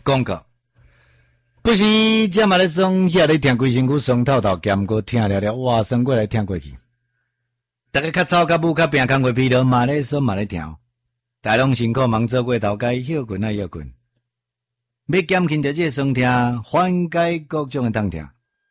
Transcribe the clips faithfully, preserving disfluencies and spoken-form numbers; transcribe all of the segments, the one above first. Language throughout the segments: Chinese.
广告。不是，这嘛咧爽，遐咧听规身躯酸透透，咸过听了了，哇，酸过来听过去。大家较吵较舞较拼，工过疲劳嘛咧爽嘛咧听。大拢辛苦忙做过头家，休困啊休困。要减轻着这酸痛，缓解各种的痛痛。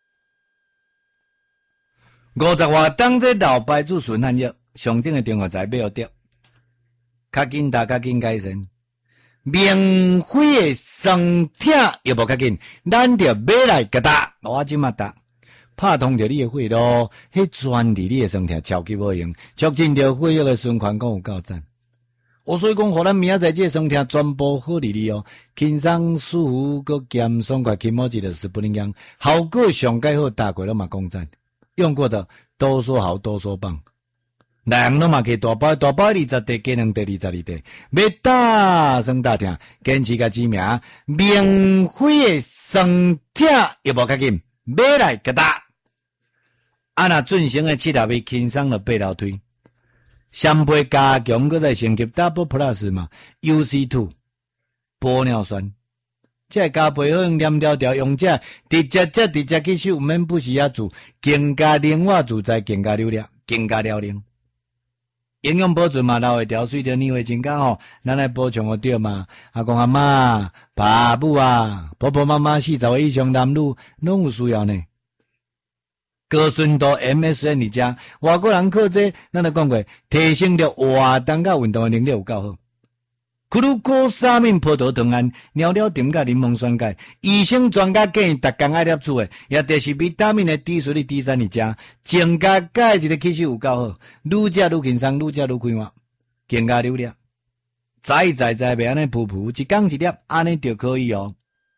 五十外当这老白子顺汗药，上顶的中药材买得，较紧打较紧改善。免费的酸痛又无较紧，咱着买来甲打，我即马打，拍通着你的血路，迄专利你的酸痛超级有用，促进着血液的循环，讲有够赞。我所以讲，互咱明仔载这酸痛全部好利利哦，轻松舒服，搁咸爽快，轻摸一个是不灵样，效果上盖好，大过了嘛讲赞，用过的都说好，都说棒。人拢嘛给大包，大包二十地，加两地二十二地，要大声大听，坚持甲知名，免费的酸痛又无较紧，买来甲打。啊那进行的七十味轻松的八楼推，双倍加强，搁再升级 Double Plus 嘛 ，U C 二 玻尿酸，这加倍好用黏条条，用这直接这直接吸收，毋免不时啊煮，更加灵活自在，更加流量，更加了灵。营养保存嘛，留会调水着腻会增加吼，咱来补充个对嘛。阿公阿妈、爸母啊、婆婆妈妈四十岁以上男女拢有需要呢。高纯度 M S N 二加，外国人靠这，咱来讲过，提升着活动甲运动的能力有够好。库鲁科沙敏葡萄糖胺、尿尿甜甲柠檬酸钙，医生专家建议逐工爱摄取的，也就是维他命的 D 水的 D 三二加，增加钙质的吸收有够好，愈食愈轻松，愈食愈快活，更加流量。在在在袂安尼噗噗，一工一粒，安尼就可以哦。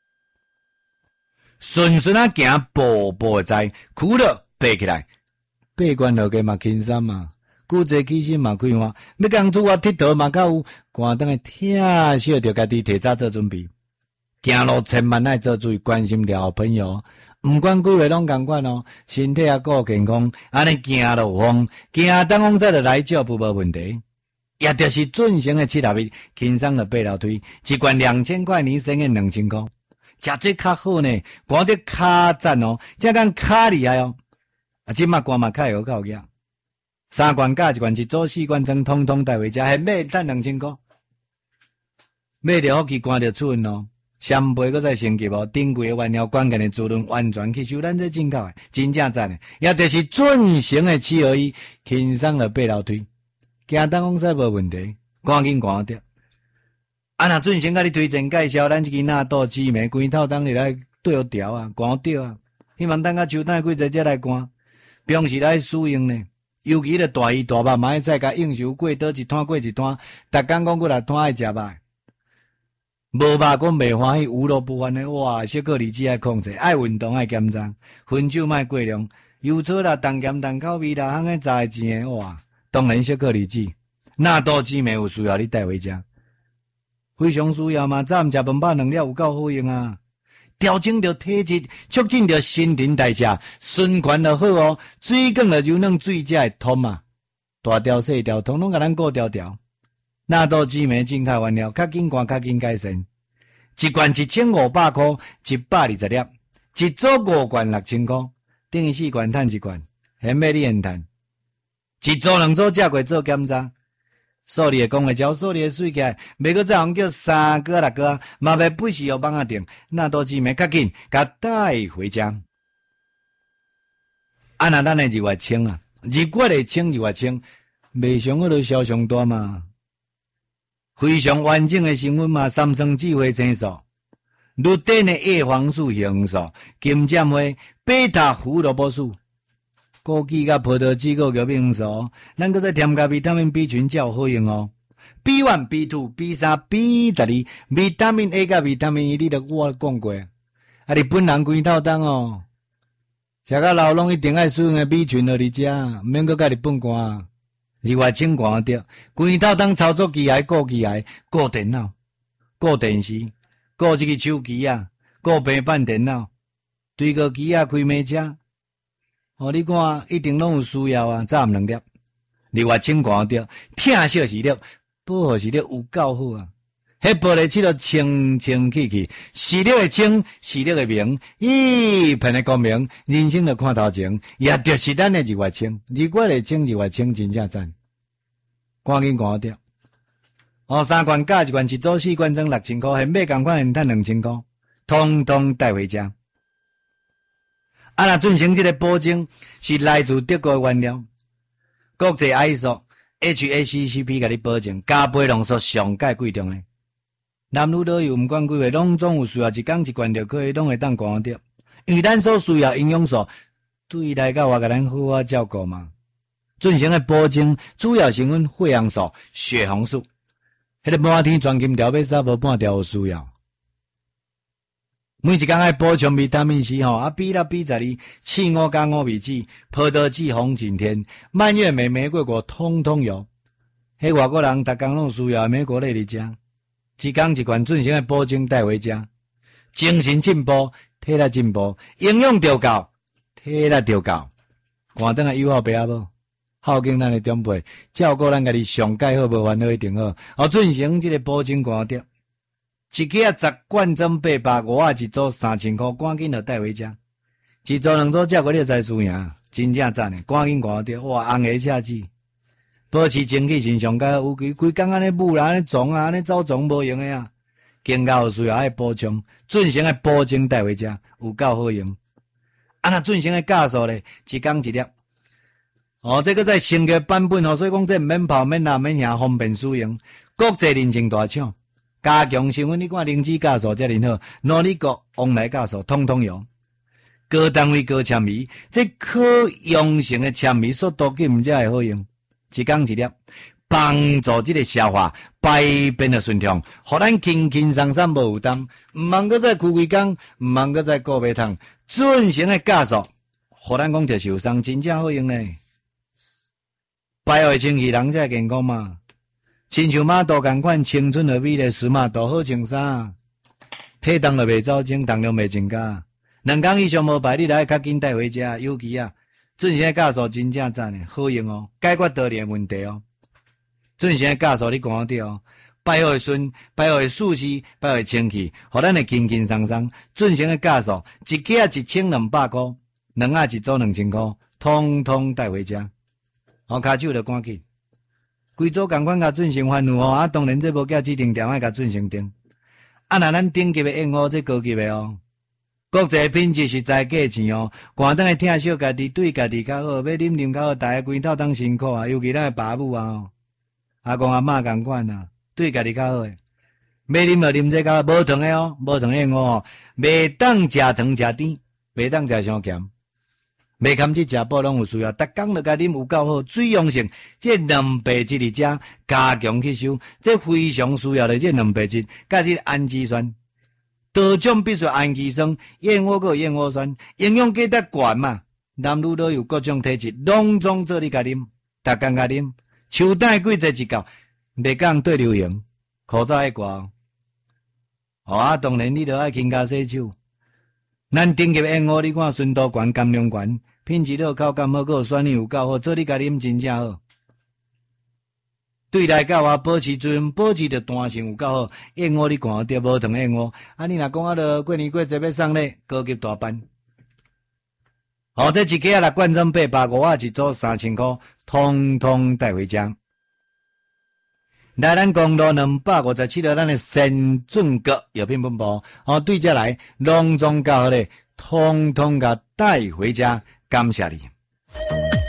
顺顺啊行，步步在，苦了爬起来，爬关落个嘛轻松嘛。久坐起身嘛开换，要讲出我佚佗嘛较有，寒当个听小着家己提早做准备。行路千万爱做注意，关心了朋友，毋管几位拢共款哦，身体也顾健康，安尼行路风，行当风使就来脚步无问题。也就是准成的七十日，轻松的八楼推，一罐两千块，年省个两千块，食这较好呢，看得较赞哦，这讲较厉害哦，啊，即马肝嘛较有够样。三罐加一罐一组四罐装，通通带回家，还买赚两千块。买着好去关着出运哦，双倍搁再升级哦，顶贵的原料关键的滋润完全吸收，咱这进口的，真正赞的，也就是准成的七合一，轻松的八楼推，行当风使无问题，赶紧赶着。啊，若准成甲你推荐介绍，咱这个纳豆紫莓规套当日来对调啊，赶着啊，希望等甲秋冬几节才来赶，平时来使用呢。尤其咧大鱼大肉，嘛爱再甲应酬过倒一摊过一摊，逐工讲过来摊爱食肉，无肉讲袂欢喜，有肉不欢的，哇！小个日子爱控制，爱运动爱减重，薰酒莫过量，油炒啦、重咸重口味啦，烘个炸的钱的，哇！当然小个日子，纳豆紫莓有需要你带回家，非常需要嘛。早毋食饭饱两粒有够好用啊！调整着体质，促进着新陈代谢，循环就好哦。水管就柔软，水才会通嘛。大条细条，统统甲咱顾条条。纳豆紫莓进口原料，较紧看，较紧改善。一罐一千五百块，一百二十粒，一组五罐六千块，等于四罐赚一罐，很美丽很赚。一组两组食过做检查。数理的讲会照，数理的水起来，袂阁再人叫三个六个，嘛袂不时又帮下定，那都姊妹较紧，甲带回家。啊那咱的日月清啊，日月的清日月清，袂上好就销上大嘛，非常完整的成分嘛，三酸酯花青素、绿碘的叶黄素、红素、金针花、贝塔胡萝卜素。枸杞甲葡萄籽个玉米红素，咱搁再添加维他命 B 群才有好用哦。B 一、B 二、B 三、B 十二，维他命 A 甲维他命 E， 你都我讲过。啊，日本人规套当哦，食到老拢一定爱使用的 B 群互你食，免搁甲日本寒。日月清寒着，规套当操作机械、顾机械、顾电脑、顾电视、顾这个手机啊、顾平板电脑、对个机啊开máy车。哦，你看，一定拢有需要啊！早毋两粒，日月清寒着，疼惜是粒，保护是粒有够好啊！ 迄玻璃漆都清清气气，视力会清，视力会明，一片的光明，人生就看头前，也就是咱的日月清，日月会清，日月清真正赞。赶紧赶掉。哦，三罐加一罐，一组四罐装六千块，现买共款现赚两千块，通通带回家。啊，那进行这个保证是来自德国的原料，国际 I S O H A C C P 甲你保证，加倍浓缩上界贵重的。男女老幼，毋管几岁，拢总有需要，一工一罐就可以，拢会当赶掉。因为咱所需要营养素，对来到我甲咱好好照顾嘛。进行的保证主要成分血红素、血红素，迄个满天全金条要杀无半条有需要。每一工爱补充维他命 C 吼，啊，比啦比十二，刺五加五味子，葡萄籽红景天，蔓越莓玫瑰果，通通有。迄外国人逐工拢需要美国类伫食。一工一罐进行的保证带回家，精神进步，体力进步，营养就够，体力就够。换等下友好爸阿无，孝敬咱的长辈，照顾咱家己上介好，无烦恼一定好。哦，进行这个保证关掉，一个啊十罐装八百，五啊一组三千块，赶紧就带回家。一组两组照顾你才输赢，真正赞的，赶紧关掉。哇，红的车子。保持精气神上介有规规工安尼舞啦，安尼撞啊，安尼走撞无用的啊。更加有需要爱补充，进行的保证带回家，有够好用。啊，那进行的酵素咧，一工一粒。哦，这个在升级版本哦，所以讲这免泡免拿免下方便使用。国际认证大厂，加强成分你看灵芝酵素遮尔好，诺里国、旺来酵素通通有。高单位高纤维，这可用性的纤维速度计毋才会好用。一工一粒，帮助这个消化排便的顺畅，互咱轻轻松松无负担，毋茫搁再开几工，毋茫搁再顾胃痛，进行的酵素，互咱讲着受伤，真正好用呢。排胃清气，人才健康嘛。亲像马肚共款，青春的美丽，时马肚好穿衫，体重就袂走精，重量袂增加。两工以上无排，你来较紧带回家，尤其啊。进行的酵素真正赞诶，好用哦，解决多年问题哦。进行的酵素你看到哦，排好顺，排好舒适，排好清气，互咱会轻轻松松。进行的酵素一个啊一千两百块，两啊一组两千块，通通带回家。好，骹手就赶紧，规组共款甲进行翻有哦。啊，当然这无叫指定店爱甲进行订。啊，那咱顶级的燕窝，这高级的哦。国际品质实在价钱哦，寒灯来听小家己对家己较好，要啉啉较好，大家规套当辛苦啊，尤其咱的爸母啊，哦，阿公阿嬷共款啊，对家己较好诶。要啉就啉这个无糖的哦，无糖燕窝哦，袂当食糖食甜，袂当食伤咸，袂堪去食补拢有需要，逐工就甲啉有够好，水溶性，这两白质伫遮加强吸收，这非常需要的这两白质，甲这氨基酸。多种必须氨基酸，燕窝个燕窝酸，营养价值悬嘛。男女都有各种体质，拢总做你甲啉，逐工甲啉，手带几节一到，袂讲对流行，口罩爱挂。哦啊，当然你着爱勤加洗手。咱顶级燕窝，你看纯度悬，含量悬，品质好，口感好，个酸味有够好，做你甲啉真正好。对来到我保持水分，保持着弹性有够好。燕窝你看着无糖燕窝，啊你若讲啊着过年过节要送礼，高级大班。好，这一个啊六罐装八百，五啊一组三千块，通通带回家。来咱公路两百五十七号，咱的先进国药品本部，哦对这来隆重教好咧，通通甲带回家，感谢你。